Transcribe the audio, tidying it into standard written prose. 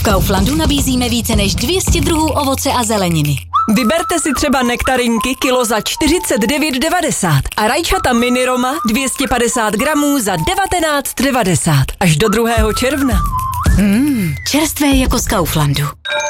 Kauflandu nabízíme více než 200 druhů ovoce a zeleniny. Vyberte si třeba nektarinky kilo za 49,90 a rajčata mini Roma 250 gramů za 19,90 až do 2. června. Čerstvé jako z Kauflandu.